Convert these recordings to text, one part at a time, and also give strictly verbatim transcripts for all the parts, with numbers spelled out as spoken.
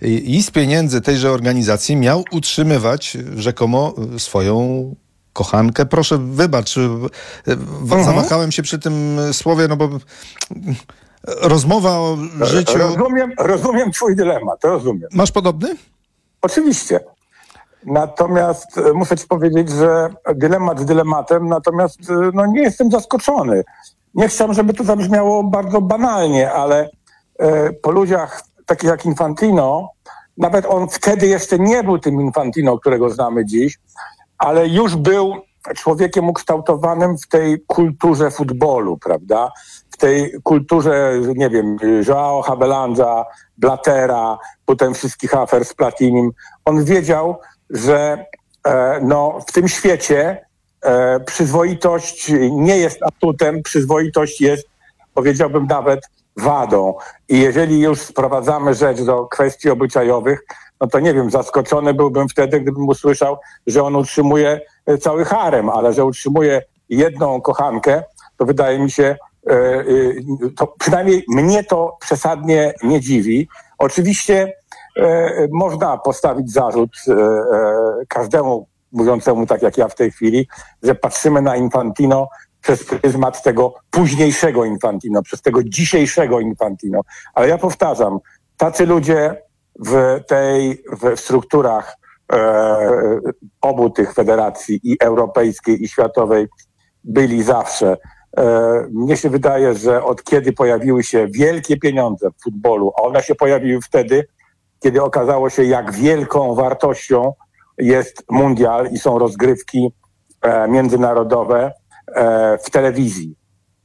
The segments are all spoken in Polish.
i z pieniędzy tejże organizacji miał utrzymywać rzekomo swoją kochankę. Proszę, wybacz, mhm. zamachałem się przy tym słowie, no bo rozmowa o życiu... Rozumiem, rozumiem twój dylemat, rozumiem. Masz podobny? Oczywiście. Natomiast muszę ci powiedzieć, że dylemat z dylematem, natomiast no, nie jestem zaskoczony. Nie chciałbym, żeby to zabrzmiało bardzo banalnie, ale e, po ludziach takich jak Infantino, nawet on wtedy jeszcze nie był tym Infantino, którego znamy dziś, ale już był człowiekiem ukształtowanym w tej kulturze futbolu, prawda? W tej kulturze, nie wiem, João Havelange, Blattera, potem wszystkich afer z Platinim. On wiedział, że e, no, w tym świecie e, przyzwoitość nie jest atutem, przyzwoitość jest, powiedziałbym, nawet wadą. I jeżeli już sprowadzamy rzecz do kwestii obyczajowych, no to nie wiem, zaskoczony byłbym wtedy, gdybym usłyszał, że on utrzymuje cały harem, ale że utrzymuje jedną kochankę, to wydaje mi się, to przynajmniej mnie to przesadnie nie dziwi. Oczywiście można postawić zarzut każdemu mówiącemu tak jak ja w tej chwili, że patrzymy na Infantino przez pryzmat tego późniejszego Infantino, przez tego dzisiejszego Infantino. Ale ja powtarzam, tacy ludzie w tej w strukturach e, obu tych federacji, i europejskiej, i światowej, byli zawsze. E, mnie się wydaje, że od kiedy pojawiły się wielkie pieniądze w futbolu, a one się pojawiły wtedy, kiedy okazało się, jak wielką wartością jest mundial i są rozgrywki e, międzynarodowe e, w telewizji.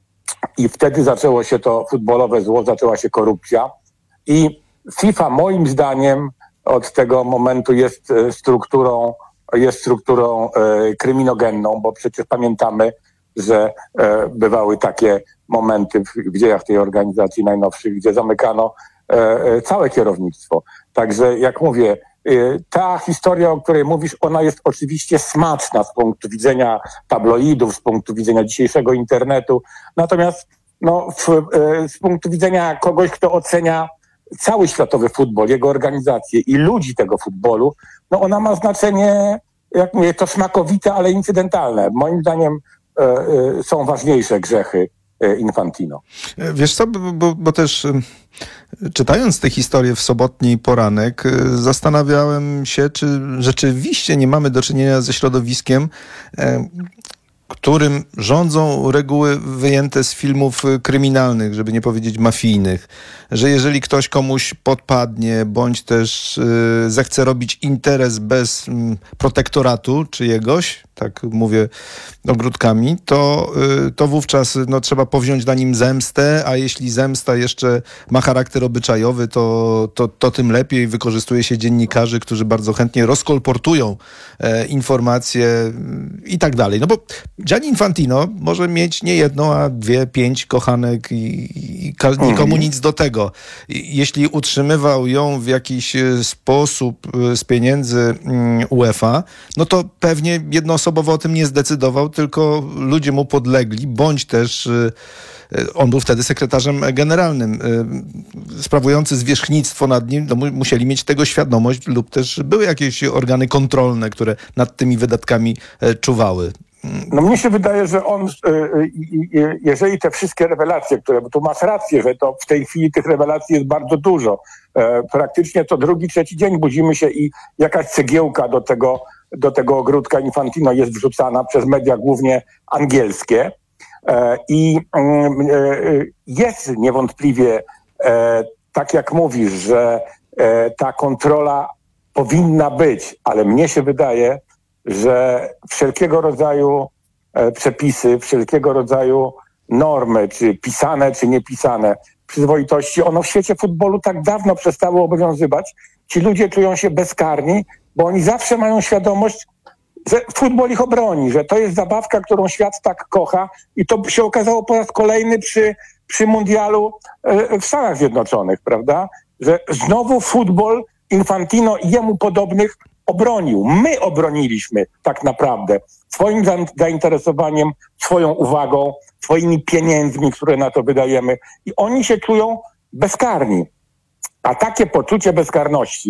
I wtedy zaczęło się to futbolowe zło, zaczęła się korupcja. I FIFA moim zdaniem od tego momentu jest strukturą, jest strukturą e, kryminogenną, bo przecież pamiętamy, że e, bywały takie momenty w, w dziejach tej organizacji najnowszych, gdzie zamykano e, całe kierownictwo. Także jak mówię, e, ta historia, o której mówisz, ona jest oczywiście smaczna z punktu widzenia tabloidów, z punktu widzenia dzisiejszego internetu. Natomiast no, w, e, z punktu widzenia kogoś, kto ocenia cały światowy futbol, jego organizację i ludzi tego futbolu, no ona ma znaczenie, jak mówię, to smakowite, ale incydentalne. Moim zdaniem e, e, są ważniejsze grzechy e, Infantino. Wiesz co, bo, bo, bo też e, czytając tę historię w sobotni poranek, e, zastanawiałem się, czy rzeczywiście nie mamy do czynienia ze środowiskiem, e, którym rządzą reguły wyjęte z filmów kryminalnych, żeby nie powiedzieć mafijnych, że jeżeli ktoś komuś podpadnie, bądź też y, zechce robić interes bez y, protektoratu czyjegoś, tak mówię ogródkami, to, y, to wówczas no, trzeba powziąć na nim zemstę, a jeśli zemsta jeszcze ma charakter obyczajowy, to, to, to tym lepiej. Wykorzystuje się dziennikarzy, którzy bardzo chętnie rozkolportują e, informacje y, i tak dalej. No bo Gianni Infantino może mieć nie jedną, a dwie, pięć kochanek i, i nikomu nic do tego. Jeśli utrzymywał ją w jakiś sposób z pieniędzy UEFA, no to pewnie jednoosobowo o tym nie zdecydował, tylko ludzie mu podlegli, bądź też on był wtedy sekretarzem generalnym, sprawujący zwierzchnictwo nad nim, no musieli mieć tego świadomość, lub też były jakieś organy kontrolne, które nad tymi wydatkami czuwały. No mnie się wydaje, że on, jeżeli te wszystkie rewelacje, które, bo tu masz rację, że to w tej chwili tych rewelacji jest bardzo dużo. Praktycznie co drugi, trzeci dzień budzimy się i jakaś cegiełka do tego, do tego ogródka Infantino jest wrzucana przez media głównie angielskie. I jest niewątpliwie, tak jak mówisz, że ta kontrola powinna być, ale mnie się wydaje, że wszelkiego rodzaju e, przepisy, wszelkiego rodzaju normy, czy pisane, czy niepisane, przyzwoitości, ono w świecie futbolu tak dawno przestało obowiązywać. Ci ludzie czują się bezkarni, bo oni zawsze mają świadomość, że futbol ich obroni, że to jest zabawka, którą świat tak kocha, i to się okazało po raz kolejny przy, przy mundialu e, w Stanach Zjednoczonych, prawda? Że znowu futbol Infantino i jemu podobnych obronił. My obroniliśmy tak naprawdę swoim zainteresowaniem, swoją uwagą, swoimi pieniędzmi, które na to wydajemy, i oni się czują bezkarni. A takie poczucie bezkarności